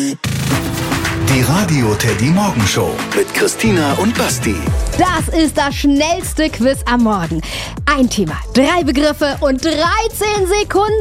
Die Radio Teddy Morgenshow mit Christina und Basti. Das ist das schnellste Quiz am Morgen. Ein Thema, 3 Begriffe und 13 Sekunden.